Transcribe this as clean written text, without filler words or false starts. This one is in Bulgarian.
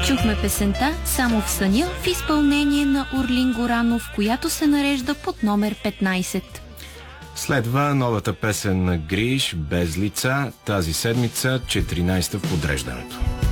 Чухме песента "Само в съня" в изпълнение на Орлин Горанов, която се нарежда под номер 15. Следва новата песен на Гриш "Без лица", тази седмица 14-та в подреждането.